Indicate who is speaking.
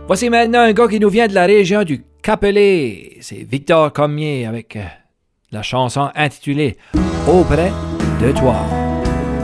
Speaker 1: Voici maintenant un gars qui nous vient de la région du Capelé. C'est Victor Cormier avec la chanson intitulée « Auprès de toi ».